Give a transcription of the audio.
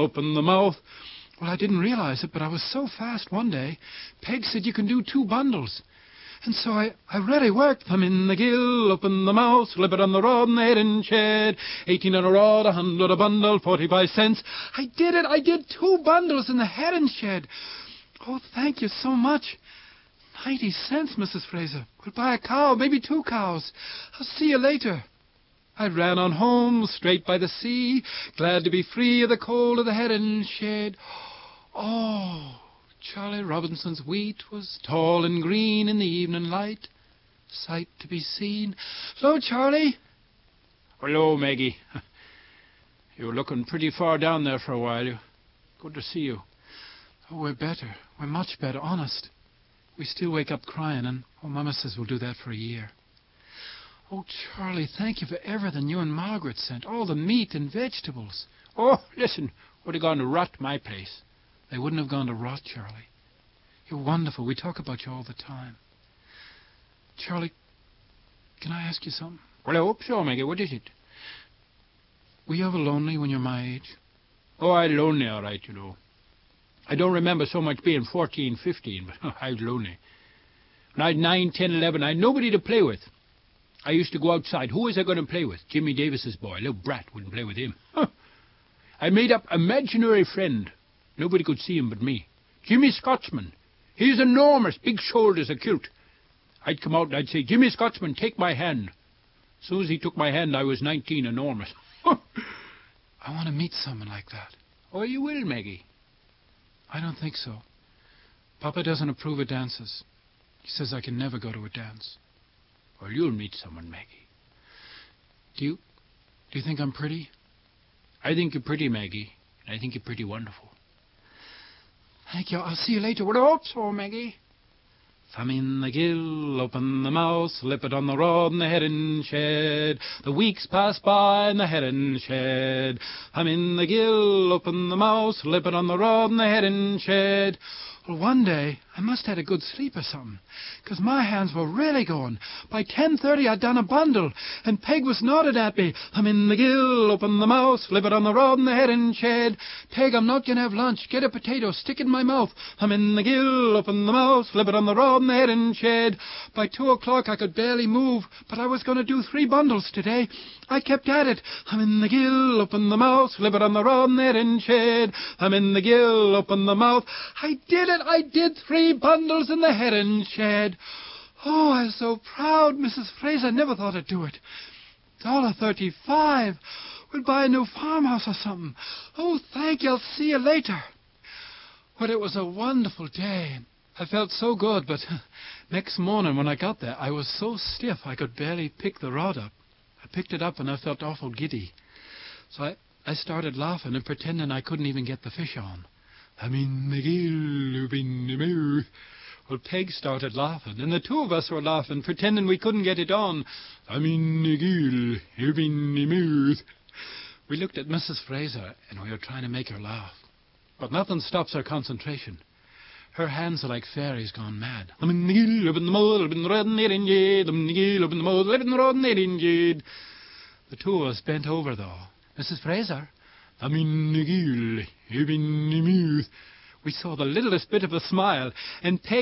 open the mouth. Well, I didn't realize it, but I was so fast one day, Peg said you can do 2 bundles. And so I really worked. Thumb in the gill, open the mouth, slip it on the rod and the head and shed. 18 on a rod, 100 a bundle, 45 cents. I did it. I did 2 bundles in the head and shed. Oh, thank you so much. 90 cents, Mrs. Fraser. We'll buy a cow, maybe 2 cows. I'll see you later. I ran on home, straight by the sea, glad to be free of the cold of the head and shed. Oh, Charlie Robinson's wheat was tall and green in the evening light, sight to be seen. Hello, Charlie. Hello, Maggie. You were looking pretty far down there for a while. Good to see you. Oh, we're better. We're much better, honest. We still wake up crying, and Mama says we'll do that for a year. Oh, Charlie, thank you for everything you and Margaret sent, all the meat and vegetables. Oh, listen, would have gone to rot my place. They wouldn't have gone to rot, Charlie. You're wonderful. We talk about you all the time. Charlie, can I ask you something? Well, I hope so, Maggie. What is it? Were you ever lonely when you were my age? Oh, I was lonely, all right, you know. I don't remember so much being 14, 15, but I was lonely. When I was 9, 10, 11, I had nobody to play with. I used to go outside. Who was I going to play with? Jimmy Davis's boy. Little brat, wouldn't play with him. I made up an imaginary friend. Nobody could see him but me. Jimmy Scotsman. He's enormous, big shoulders, a kilt. I'd come out and I'd say, Jimmy Scotsman, take my hand. As soon as he took my hand, I was 19, enormous. I want to meet someone like that. Oh, you will, Maggie. I don't think so. Papa doesn't approve of dances. He says I can never go to a dance. Well, you'll meet someone, Maggie. Do you think I'm pretty? I think you're pretty, Maggie. And I think you're pretty wonderful. Thank you. I'll see you later. Well, I hope so, Maggie. Thumb in the gill, open the mouth, slip it on the rod and the head and shed. The weeks pass by and the head and shed. Thumb in the gill, open the mouth, slip it on the rod and the head and shed. Well, one day, I must have had a good sleep or something, 'cause my hands were really going. By 10:30, I'd done a bundle, and Peg was nodding at me. Thumb in the gill, open the mouth, slip it on the rod and the head and shed. Peg, I'm not going to have lunch. Get a potato, stick it in my mouth. Thumb in the gill, open the mouth, slip it on the rod and the head and shed. By 2 o'clock, I could barely move, but I was going to do 3 bundles today. I kept at it. Thumb in the gill, open the mouth, slip it on the rod and the head and shed. Thumb in the gill, open the mouth. I did it. I did 3 bundles in the head and shed. Oh, I was so proud, Mrs. Fraser. I never thought I'd do it. $1.35. We'll buy a new farmhouse or something. Oh, thank you. I'll see you later. Well, it was a wonderful day. I felt so good, but next morning when I got there, I was so stiff I could barely pick the rod up. I picked it up and I felt awful giddy. So I started laughing and pretending I couldn't even get the fish on. I'm in the gill, up in the mouth. Well, Peg started laughing, and the 2 of us were laughing, pretending we couldn't get it on. I'm in the gill, up in the mouth. We looked at Mrs. Fraser, and we were trying to make her laugh. But nothing stops her concentration. Her hands are like fairies gone mad. I'm in the gill, up in the mouth, up in the rod and the head and shed. I'm in the gill, up in the mouth, up in the rod and the head and shed. The 2 of us bent over, though. Mrs. Fraser, I'm in the gill, up in the mouth. We saw the littlest bit of a smile, and Peg